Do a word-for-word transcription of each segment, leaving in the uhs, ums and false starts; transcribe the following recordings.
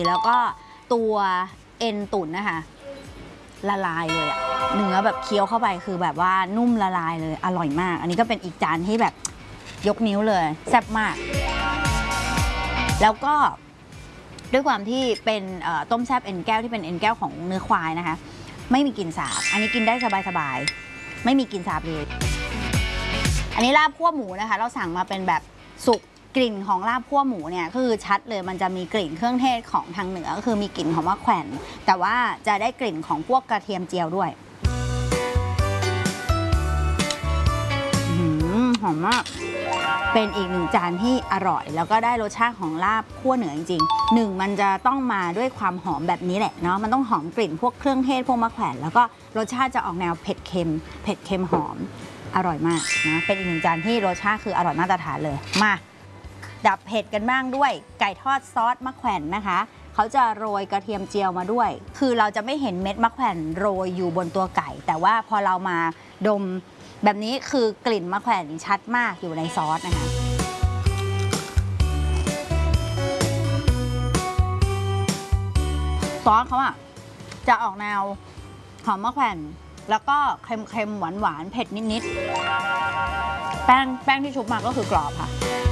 แล้วก็ตัวเอ็นตุ๋นนะคะละลายเลยอะเนื้อแบบเคี้ยวเข้าไปคือแบบว่านุ่มละลายเลยอร่อยมากอันนี้ก็เป็นอีกจานที่แบบยกนิ้วเลยแซ่บมากแล้วก็ด้วยความที่เป็นต้มแซ่บเอ็นแก้วที่เป็นเอ็นแก้วของเนื้อควายนะคะไม่มีกลิ่นสาบอันนี้กินได้สบายๆไม่มีกลิ่นสาบเลยอันนี้ลาบคั่วหมูนะคะเราสั่งมาเป็นแบบสุกกลิ่นของลาบคั่วหมูเนี่ยคือชัดเลยมันจะมีกลิ่นเครื่องเทศของทางเหนือก็คือมีกลิ่นของมะแขวนแต่ว่าจะได้กลิ่นของพวกกระเทียมเจียวด้วยหอมมากเป็นอีกหนึ่งจานที่อร่อยแล้วก็ได้รสชาติของลาบคั่วเหนือจริงๆหนึ่งมันจะต้องมาด้วยความหอมแบบนี้แหละเนาะมันต้องหอมกลิ่นพวกเครื่องเทศพวกมะแขวนแล้วก็รสชาติจะออกแนวเผ็ดเค็มเผ็ดเค็มหอมอร่อยมากนะเป็นอีกหนึ่งจานที่รสชาติคืออร่อยมาตรฐานเลยมาดับเผ็ดกันบ้างด้วยไก่ทอดซอสมะแขวนนะคะเขาจะโรยกระเทียมเจียวมาด้วยคือเราจะไม่เห็นเม็ดมะแขวนโรยอยู่บนตัวไก่แต่ว่าพอเรามาดมแบบนี้คือกลิ่นมะแขวนชัดมากอยู่ในซอสนะคะซอสเขาอะจะออกแนวหอมมะแขวนแล้วก็เค็มๆหวานๆเผ็ดนิดๆแป้งแป้งที่ชุบมาก็คือกรอบค่ะ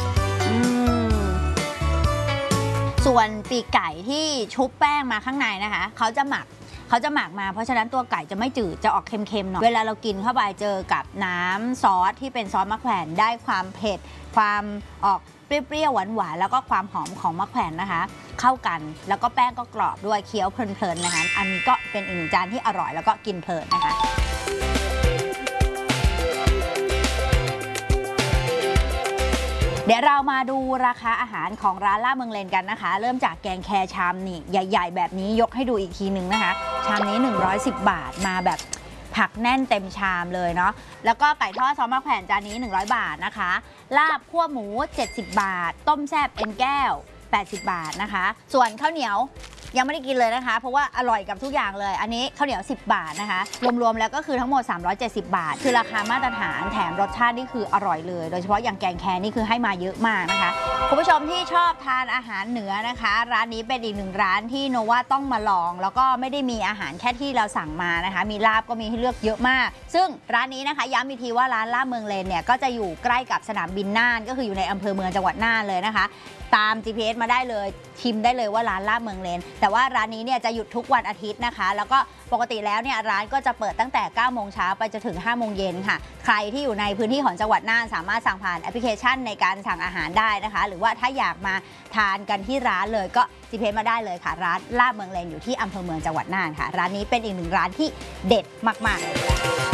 ส่วนปีกไก่ที่ชุบแป้งมาข้างในนะคะเขาจะหมักเขาจะหมักมาเพราะฉะนั้นตัวไก่จะไม่จืดจะออกเค็มๆหน่อยเวลาเรากินเข้าไปเจอกับน้ำซอสที่เป็นซอสมะแขวนได้ความเผ็ดความออกเปรี้ยวๆหวานๆแล้วก็ความหอมของมะแขวนนะคะเข้ากันแล้วก็แป้งก็กรอบด้วยเคี้ยวเพลินๆนะคะอันนี้ก็เป็นอีกหนึ่งจานที่อร่อยแล้วก็กินเพลินนะคะเดี๋ยวเรามาดูราคาอาหารของร้านลาบเมืองเลนกันนะคะเริ่มจากแกงแคชามนี่ใหญ่ๆแบบนี้ยกให้ดูอีกทีหนึ่งนะคะชามนี้หนึ่งร้อยสิบบาทมาแบบผักแน่นเต็มชามเลยเนาะแล้วก็ไก่ทอดซอสมะแขวนจานนี้หนึ่งร้อยบาทนะคะลาบคั่วหมูเจ็ดสิบบาทต้มแซ่บเอ็นแก้วแปดสิบบาทนะคะส่วนข้าวเหนียวยังไม่ได้กินเลยนะคะเพราะว่าอร่อยกับทุกอย่างเลยอันนี้ข้าวเหนียวสิบบาทนะคะรวมๆแล้วก็คือทั้งหมดสามร้อยเจ็ดสิบบาทคือราคามาตรฐานแถมรสชาตินี่คืออร่อยเลยโดยเฉพาะอย่างแกงแคนี่คือให้มาเยอะมากนะคะคุณผู้ชมที่ชอบทานอาหารเหนือนะคะร้านนี้เป็นอีกหนึ่งร้านที่โนว่าต้องมาลองแล้วก็ไม่ได้มีอาหารแค่ที่เราสั่งมานะคะมีลาบก็มีให้เลือกเยอะมากซึ่งร้านนี้นะคะย้ำอีกทีว่าร้านลาบเมืองเลนเนี่ยก็จะอยู่ใกล้กับสนามบินน่านก็คืออยู่ในอำเภอเมืองจังหวัดน่านเลยนะคะตาม จี พี เอส มาได้เลยชิมได้เลยว่าร้านลาบเมืองเลนแต่ว่าร้านนี้เนี่ยจะหยุดทุกวันอาทิตย์นะคะแล้วก็ปกติแล้วเนี่ยร้านก็จะเปิดตั้งแต่เก้าโมงเช้าไปจนถึงห้าโมงเย็นค่ะใครที่อยู่ในพื้นที่ของจังหวัดน่านสามารถสั่งผ่านแอปพลิเคชันในการสั่งอาหารได้นะคะหรือว่าถ้าอยากมาทานกันที่ร้านเลยก็ จี พี เอส มาได้เลยค่ะร้านลาบเมืองเลนอยู่ที่อำเภอเมืองจังหวัดน่านค่ะร้านนี้เป็นอีกหนึ่งร้านที่เด็ดมากๆ